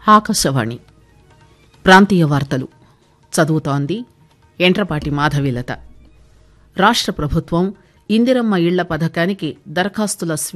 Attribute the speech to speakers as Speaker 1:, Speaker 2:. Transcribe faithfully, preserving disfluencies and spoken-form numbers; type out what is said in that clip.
Speaker 1: ఆకాశవాణి ప్రాంతీయ వార్తలు చదువుతోంది ఎంట్రపాటి మాధవీలత. రాష్ట్ర ప్రభుత్వం ఇందిరమ్మ ఇళ్ల పథకానికి దరఖాస్తుల